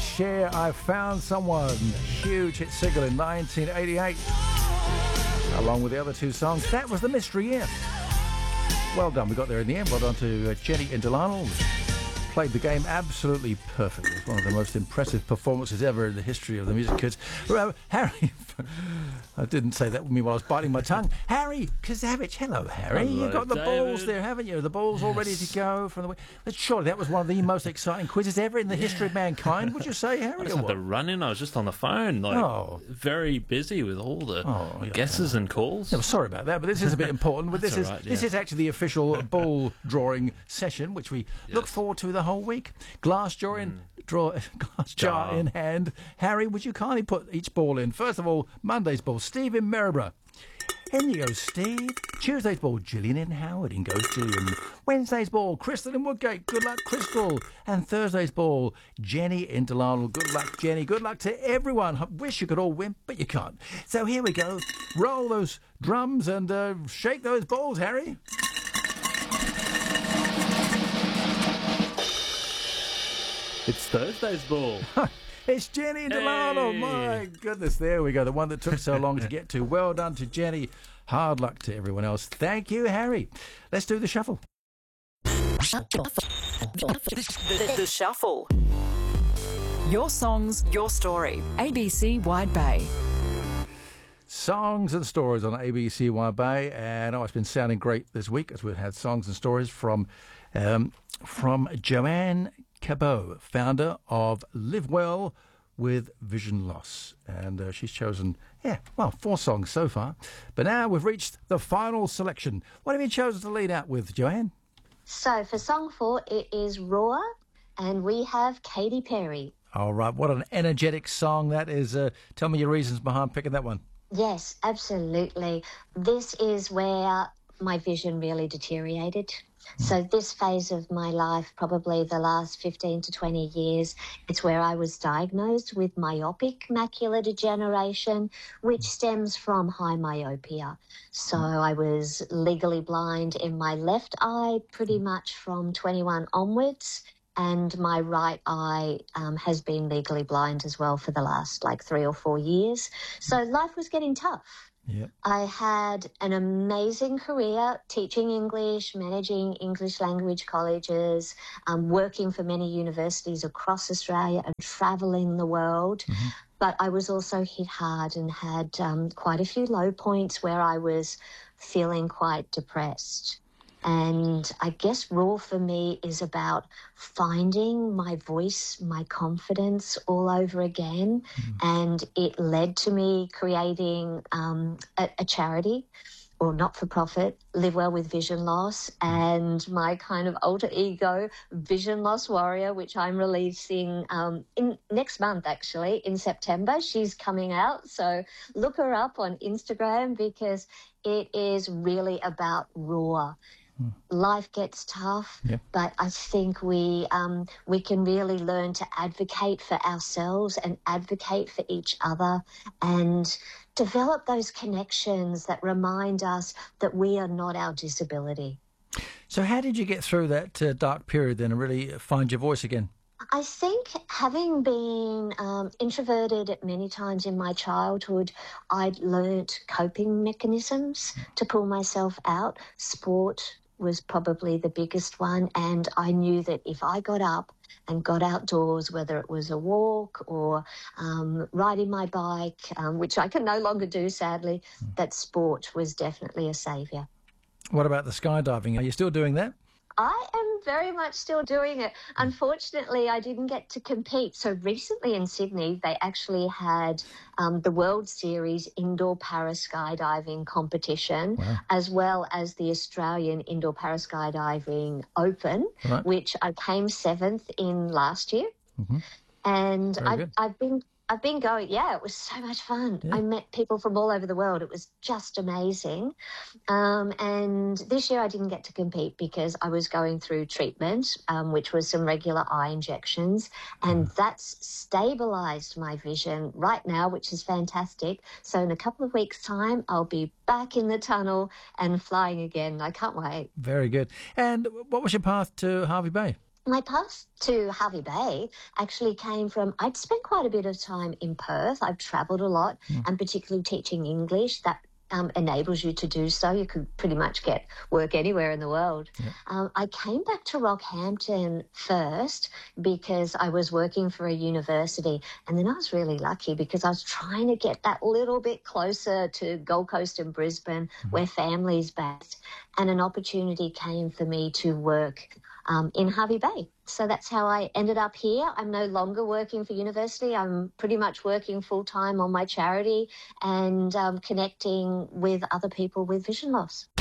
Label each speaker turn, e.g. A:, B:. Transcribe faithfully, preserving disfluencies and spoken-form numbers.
A: Cher, I Found Someone. Huge hit single in nineteen eighty-eight. Along with the other two songs, that was the mystery year. Well done, we got there in the end. Well done to uh, Jenny and Delaney. Played the game absolutely perfectly. It's one of the most impressive performances ever in the history of the music kids. Uh, Harry, I didn't say that with me while I was biting my tongue. Harry Kazavich, hello, Harry.
B: Hello,
A: You've got the
B: David.
A: balls there, haven't you? The balls all ready to go from the way. Surely that was one of the most exciting quizzes ever in the
B: Yeah.
A: history of mankind. Would you say, Harry?
B: I just
A: or
B: had
A: what?
B: to run in. I was just on the phone, like
A: Oh.
B: very busy with all the
A: Oh, yeah.
B: guesses and calls.
A: Yeah, well, sorry about that, but this is a bit important. But this
B: That's
A: is
B: all right,
A: this
B: yeah.
A: is actually the official ball drawing session, which we look
B: Yes.
A: forward to the whole week. Glass jar in draw, glass jar
B: Jar.
A: in hand. Harry, would you kindly put each ball in? First of all, Monday's ball, Steve in Maryborough. In you go, Steve. Tuesday's ball, Gillian in Howard. In goes Gillian. Wednesday's ball, Crystal in Woodgate. Good luck, Crystal. And Thursday's ball, Jenny in Delaney. Good luck, Jenny. Good luck to everyone. I wish you could all win, but you can't. So here we go. Roll those drums and uh, shake those balls, Harry.
B: It's Thursday's ball.
A: It's Jenny Delano.
B: Hey.
A: My goodness, there we go. The one that took so long to get to. Well done to Jenny. Hard luck to everyone else. Thank you, Harry. Let's do the shuffle.
C: The, the Shuffle. Your songs, your story. A B C Wide Bay.
A: Songs and stories on A B C Wide Bay. And oh, it's been sounding great this week as we've had songs and stories from um, from Joanne Cabot, founder of Live Well with Vision Loss. And uh, she's chosen, yeah, well, four songs so far. But now we've reached the final selection. What have you chosen to lead out with, Joanne?
D: So for song four, it is Raw, and we have Katy Perry.
A: All right, what an energetic song that is. Uh, tell me your reasons behind picking that one.
D: Yes, absolutely. This is where my vision really deteriorated. So this phase of my life, probably the last fifteen to twenty years, it's where I was diagnosed with myopic macular degeneration, which stems from high myopia. So I was legally blind in my left eye pretty much from twenty-one onwards, and my right eye um, has been legally blind as well for the last like three or four years. So life was getting tough.
A: Yep.
D: I had an amazing career teaching English, managing English language colleges, um, working for many universities across Australia and travelling the world. Mm-hmm. But I was also hit hard and had um, quite a few low points where I was feeling quite depressed. And I guess Raw for me is about finding my voice, my confidence all over again. Mm. And it led to me creating um, a, a charity or not-for-profit, Live Well with Vision Loss, and my kind of alter ego, Vision Loss Warrior, which I'm releasing um, in next month, actually, in September. She's coming out, so look her up on Instagram because it is really about raw. Life gets tough,
A: yeah.
D: but I think we um, we can really learn to advocate for ourselves and advocate for each other and develop those connections that remind us that we are not our disability.
A: So how did you get through that uh, dark period then and really find your voice again?
D: I think having been um, introverted many times in my childhood, I'd learnt coping mechanisms to pull myself out. Sport was probably the biggest one, and I knew that if I got up and got outdoors, whether it was a walk or um, riding my bike, um, which I can no longer do, sadly, mm. that sport was definitely a saviour.
A: What about the skydiving? Are you still doing that?
D: I am very much still doing it. Unfortunately, I didn't get to compete. So recently in Sydney, they actually had um, the World Series Indoor Paraskydiving competition,
A: wow.
D: as well as the Australian Indoor Paraskydiving Open,
A: right.
D: which I came seventh in last year.
A: Mm-hmm.
D: And I,
A: I've,
D: I've been... I've been going, yeah, it was so much fun.
A: Yeah.
D: I met people from all over the world. It was just amazing. Um, and this year I didn't get to compete because I was going through treatment, um, which was some regular eye injections. And mm. that's stabilised my vision right now, which is fantastic. So in a couple of weeks' time, I'll be back in the tunnel and flying again. I can't wait.
A: Very good. And what was your path to Hervey Bay?
D: My path to Harvey Bay actually came from, I'd spent quite a bit of time in Perth. I've travelled a lot, mm. and particularly teaching English. That um, enables you to do so. You could pretty much get work anywhere in the world. Yeah. Um, I came back to Rockhampton first because I was working for a university, and then I was really lucky because I was trying to get that little bit closer to Gold Coast and Brisbane, mm. where family's based, and an opportunity came for me to work Um, in Harvey Bay. So that's how I ended up here. I'm no longer working for university. I'm pretty much working full-time on my charity and um, connecting with other people with vision loss.